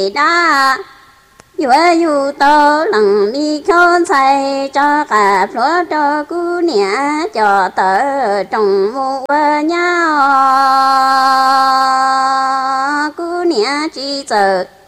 đã vừa dù tơ lằng đi khôn say cho cả lúa cho cú nẻ cho tớ trồng vụ nhau cú nẻ chỉ giờ